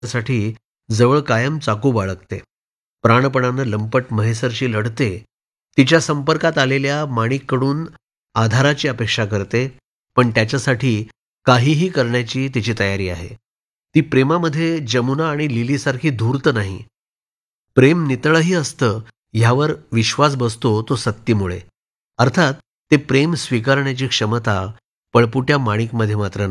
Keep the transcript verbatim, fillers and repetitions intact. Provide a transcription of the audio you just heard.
साठी जवळ कायम चाकू बाळगते. प्राणपणानं लंपट महेसरशी लढते. तिच्या संपर्कात आलेल्या माणिककडून आधाराची अपेक्षा करते, पण त्याच्यासाठी काहीही करण्याची तिची तयारी आहे. ती प्रेमामध्ये जमुना आणि लिलीसारखी धूर्त नाही. प्रेम नितळही असतं ह्यावर विश्वास बसतो तो सत्तीमुळे. अर्थात ते प्रेम स्वीकारण्याची क्षमता पळपुट्या माणिकमध्ये मात्र